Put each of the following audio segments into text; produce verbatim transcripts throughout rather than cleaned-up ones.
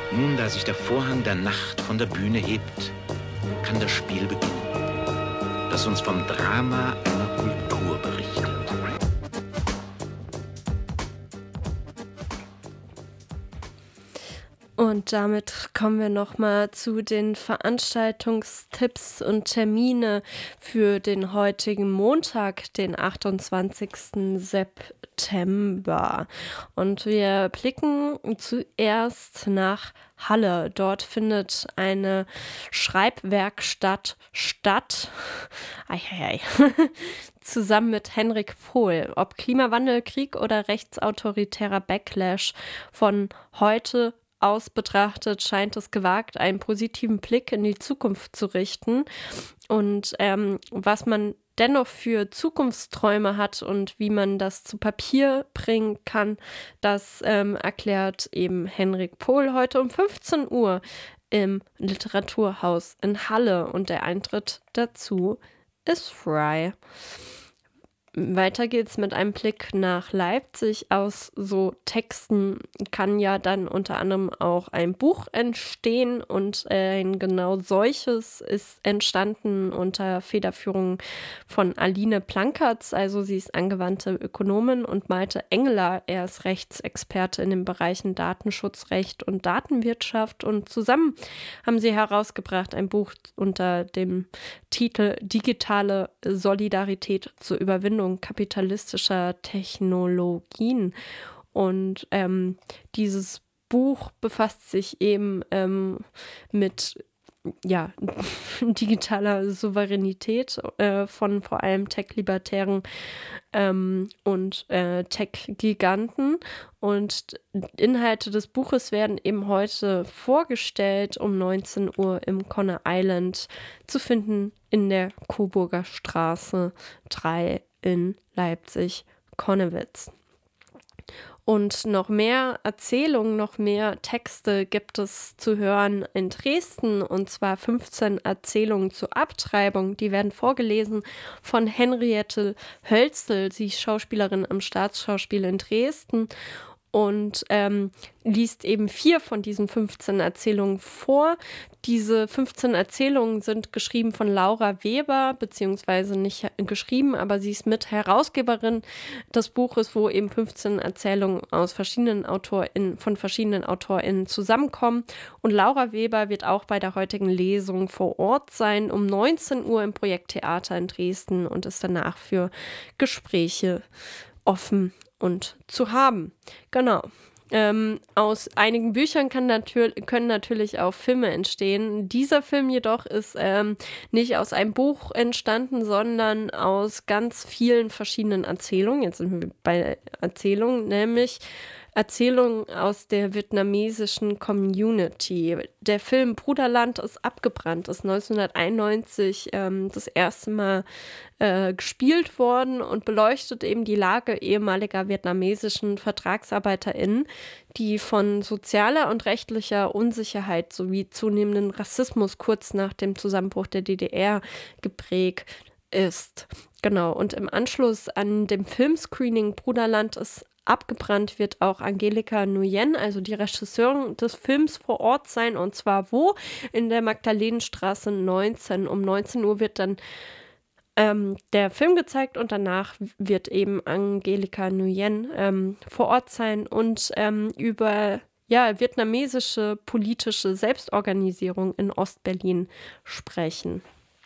Nun, da sich der Vorhang der Nacht von der Bühne hebt, kann das Spiel beginnen, das uns vom Drama einer Kultur berichtet. Und damit kommen wir nochmal zu den Veranstaltungstipps und Termine für den heutigen Montag, den achtundzwanzigsten September. Und wir blicken zuerst nach Halle. Dort findet eine Schreibwerkstatt statt. Eieiei. Zusammen mit Henrik Pohl. Ob Klimawandel, Krieg oder rechtsautoritärer Backlash, von heute aus betrachtet scheint es gewagt, einen positiven Blick in die Zukunft zu richten. Und ähm, was man dennoch für Zukunftsträume hat und wie man das zu Papier bringen kann, das ähm, erklärt eben Henrik Pohl heute um fünfzehn Uhr im Literaturhaus in Halle. Und der Eintritt dazu ist frei. Weiter geht's mit einem Blick nach Leipzig. Aus so Texten kann ja dann unter anderem auch ein Buch entstehen und ein genau solches ist entstanden unter Federführung von Aline Plankertz. Also sie ist angewandte Ökonomin, und Malte Engeler, er ist Rechtsexperte in den Bereichen Datenschutzrecht und Datenwirtschaft, und zusammen haben sie herausgebracht ein Buch unter dem Titel Digitale Solidarität zur Überwindung kapitalistischer Technologien. Und ähm, dieses Buch befasst sich eben ähm, mit ja, digitaler Souveränität äh, von vor allem Tech-Libertären ähm, und äh, Tech-Giganten. Und Inhalte des Buches werden eben heute vorgestellt um neunzehn Uhr im Conner Island, zu finden in der Coburger Straße drei in Leipzig-Connewitz. Und noch mehr Erzählungen, noch mehr Texte gibt es zu hören in Dresden, und zwar fünfzehn Erzählungen zur Abtreibung. Die werden vorgelesen von Henriette Hölzel, sie ist Schauspielerin am Staatsschauspiel in Dresden, und ähm, liest eben vier von diesen fünfzehn Erzählungen vor. Diese fünfzehn Erzählungen sind geschrieben von Laura Weber, beziehungsweise nicht geschrieben, aber sie ist mit Herausgeberin des Buches, wo eben fünfzehn Erzählungen aus verschiedenen AutorInnen, von verschiedenen AutorInnen zusammenkommen. Und Laura Weber wird auch bei der heutigen Lesung vor Ort sein, um neunzehn Uhr im Projekt Theater in Dresden, und ist danach für Gespräche offen und zu haben. Genau. Ähm, aus einigen Büchern kann natür- können natürlich auch Filme entstehen. Dieser Film jedoch ist ähm, nicht aus einem Buch entstanden, sondern aus ganz vielen verschiedenen Erzählungen. Jetzt sind wir bei Erzählungen, nämlich Erzählungen aus der vietnamesischen Community. Der Film Bruderland ist abgebrannt, ist neunzehnhunderteinundneunzig ähm, das erste Mal äh, gespielt worden und beleuchtet eben die Lage ehemaliger vietnamesischen VertragsarbeiterInnen, die von sozialer und rechtlicher Unsicherheit sowie zunehmenden Rassismus kurz nach dem Zusammenbruch der D D R geprägt ist. Genau, und im Anschluss an dem Filmscreening Bruderland ist abgebrannt, wird auch Angelika Nguyen, also die Regisseurin des Films, vor Ort sein. Und zwar wo? In der Magdalenenstraße neunzehn. Um neunzehn Uhr wird dann ähm, der Film gezeigt, und danach wird eben Angelika Nguyen ähm, vor Ort sein und ähm, über ja, vietnamesische politische Selbstorganisierung in Ostberlin sprechen.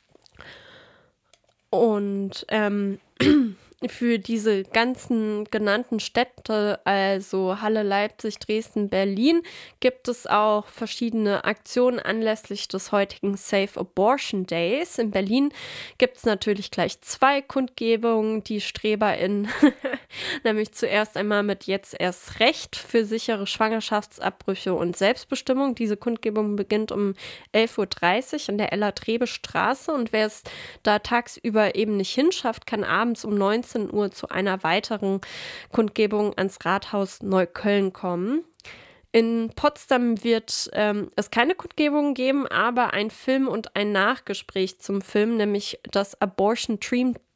Und ähm, für diese ganzen genannten Städte, also Halle, Leipzig, Dresden, Berlin, gibt es auch verschiedene Aktionen anlässlich des heutigen Safe Abortion Days. In Berlin gibt es natürlich gleich zwei Kundgebungen, die StreberInnen nämlich zuerst einmal mit Jetzt erst Recht für sichere Schwangerschaftsabbrüche und Selbstbestimmung. Diese Kundgebung beginnt um elf Uhr dreißig in der Ella-Trebe-Straße, und wer es da tagsüber eben nicht hinschafft, kann abends um neunzehn Uhr zu einer weiteren Kundgebung ans Rathaus Neukölln kommen. In Potsdam wird ähm, es keine Kundgebung geben, aber ein Film und ein Nachgespräch zum Film, nämlich das Abortion Dream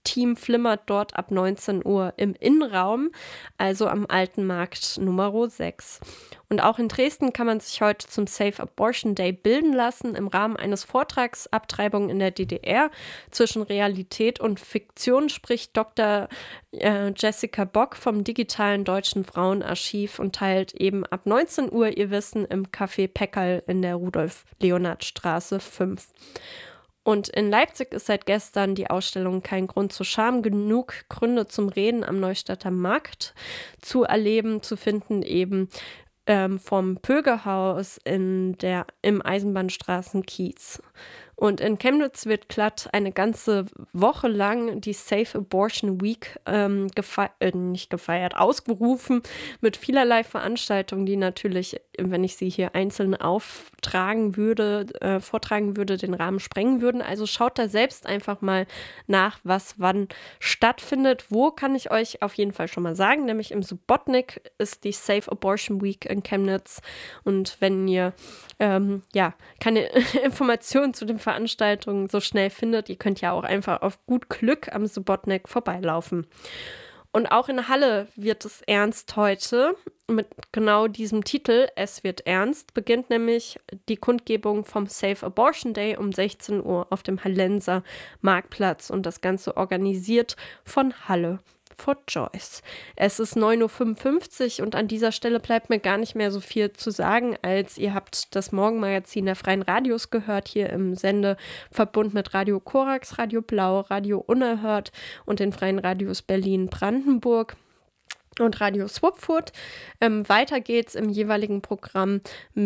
Team flimmert dort ab neunzehn Uhr im Innenraum, also am Alten Markt Nummer sechs. Und auch in Dresden kann man sich heute zum Safe Abortion Day bilden lassen. Im Rahmen eines Vortrags Abtreibung in der D D R zwischen Realität und Fiktion spricht Doktor äh, Jessica Bock vom Digitalen Deutschen Frauenarchiv und teilt eben ab neunzehn Uhr ihr Wissen im Café Peckerl in der Rudolf-Leonhard-Straße fünf. Und in Leipzig ist seit gestern die Ausstellung Kein Grund zur Scham, genug Gründe zum Reden am Neustadter Markt zu erleben, zu finden eben ähm, vom Pögehaus in der, im Eisenbahnstraßenkiez. Und in Chemnitz wird glatt eine ganze Woche lang die Safe Abortion Week ähm, gefe- äh, nicht gefeiert, ausgerufen mit vielerlei Veranstaltungen, die natürlich, wenn ich sie hier einzeln auftragen würde, äh, vortragen würde, den Rahmen sprengen würden. Also schaut da selbst einfach mal nach, was wann stattfindet. Wo kann ich euch auf jeden Fall schon mal sagen, nämlich im Subotnik ist die Safe Abortion Week in Chemnitz. Und wenn ihr ähm, ja keine Informationen zu den Veranstaltungen so schnell findet, ihr könnt ja auch einfach auf gut Glück am Subotnik vorbeilaufen. Und auch in Halle wird es ernst heute mit genau diesem Titel, Es wird ernst, beginnt nämlich die Kundgebung vom Safe Abortion Day um sechzehn Uhr auf dem Hallenser Marktplatz und das Ganze organisiert von Halle for Choice. Es ist neun Uhr fünfundfünfzig und an dieser Stelle bleibt mir gar nicht mehr so viel zu sagen, als ihr habt das Morgenmagazin der Freien Radios gehört, hier im Sendeverbund mit Radio Korax, Radio Blau, Radio Unerhört und den Freien Radios Berlin-Brandenburg und Radio Swapfurt. Ähm, weiter geht's im jeweiligen Programm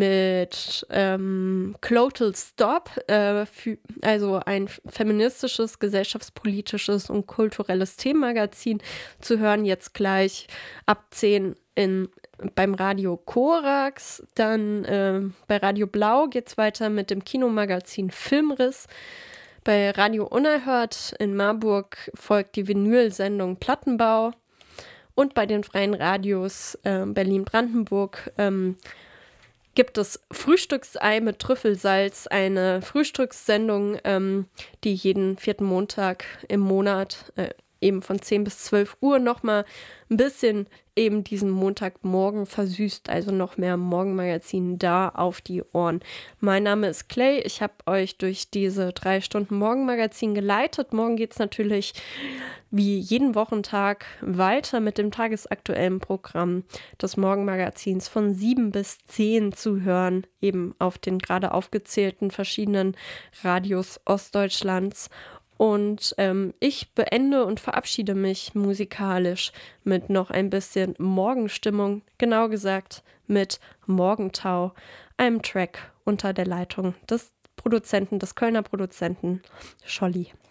mit ähm, Clotal Stop, äh, für, also ein feministisches, gesellschaftspolitisches und kulturelles Themenmagazin zu hören, jetzt gleich ab zehn in, beim Radio Korax. Dann äh, bei Radio Blau geht's weiter mit dem Kinomagazin Filmriss. Bei Radio Unerhört in Marburg folgt die Vinyl-Sendung Plattenbau. Und bei den Freien Radios äh, Berlin-Brandenburg ähm, gibt es Frühstücksei mit Trüffelsalz, eine Frühstückssendung, ähm, die jeden vierten Montag im Monat äh, eben von zehn bis zwölf Uhr nochmal ein bisschen eben diesen Montagmorgen versüßt, also noch mehr Morgenmagazin da auf die Ohren. Mein Name ist Clay, ich habe euch durch diese drei Stunden Morgenmagazin geleitet. Morgen geht es natürlich wie jeden Wochentag weiter mit dem tagesaktuellen Programm des Morgenmagazins von sieben bis zehn zu hören, eben auf den gerade aufgezählten verschiedenen Radios Ostdeutschlands. Und ähm, ich beende und verabschiede mich musikalisch mit noch ein bisschen Morgenstimmung, genau gesagt mit Morgentau, einem Track unter der Leitung des Produzenten, des Kölner Produzenten Scholli.